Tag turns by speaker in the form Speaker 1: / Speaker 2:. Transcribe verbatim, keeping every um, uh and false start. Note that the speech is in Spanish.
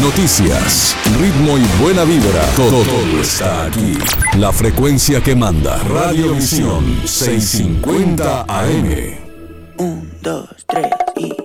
Speaker 1: noticias, ritmo y buena vibra. Todo, todo está aquí. La frecuencia que manda. Radiovisión seiscientos cincuenta A M.
Speaker 2: Un, dos, tres.